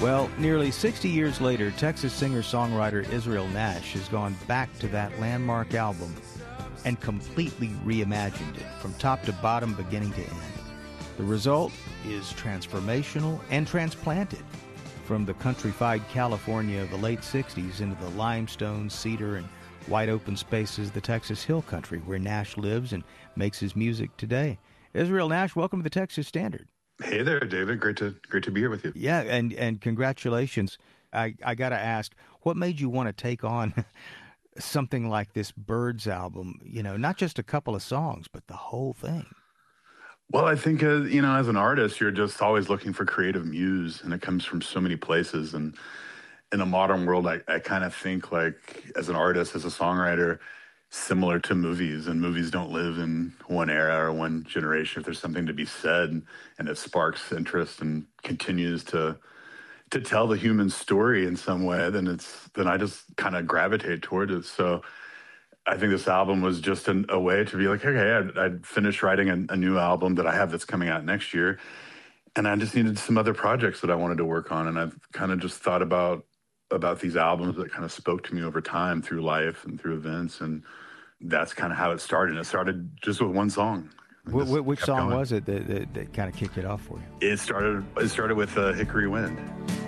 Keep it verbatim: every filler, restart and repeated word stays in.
Well, nearly sixty years later, Texas singer-songwriter Israel Nash has gone back to that landmark album and completely reimagined it from top to bottom, beginning to end. The result is transformational and transplanted from the countrified California of the late sixties into the limestone, cedar, and wide open spaces of the Texas Hill Country where Nash lives and makes his music today. Israel Nash, welcome to the Texas Standard. Hey there, David. Great to great to be here with you. Yeah, and, and congratulations. I, I got to ask, what made you want to take on something like this Birds album? You know, not just a couple of songs, but the whole thing. Well, I think, uh, you know, as an artist, you're just always looking for creative muse, and it comes from so many places. And in the modern world, I, I kind of think like as an artist, as a songwriter, similar to movies, and movies don't live in one era or one generation. If there's something to be said and it sparks interest and continues to to tell the human story in some way, then it's then I just kind of gravitate toward it. So I think this album was just an, a way to be like, okay, I'd, I'd finished writing a, a new album that I have that's coming out next year, and I just needed some other projects that I wanted to work on, and I've kind of just thought about about these albums that kind of spoke to me over time through life and through events, and that's kind of how it started. It started just with one song. Wh- which song going. was it that, that, that kind of kicked it off for you? It started. It started with uh, "Hickory Wind."